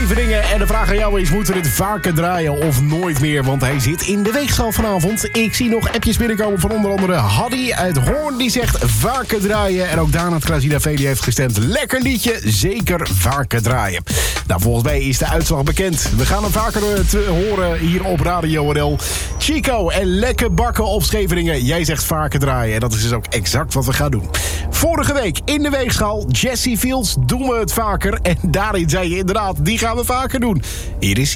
Scheveningen. En de vraag aan jou is, moeten we dit vaker draaien of nooit meer? Want hij zit in de weegschaal vanavond. Ik zie nog appjes binnenkomen van onder andere Haddy uit Hoorn. Die zegt vaker draaien. En ook Daan uit Krasina V die heeft gestemd. Lekker liedje, zeker vaker draaien. Nou, volgens mij is de uitslag bekend. We gaan hem vaker horen hier op Radio NL. Chico en Lekker Bakken op Scheveningen. Jij zegt vaker draaien. En dat is dus ook exact wat we gaan doen. Vorige week in de weegschaal, Jesse Fields, doen we het vaker. En daarin zei je inderdaad, die gaan we vaker doen. Hier is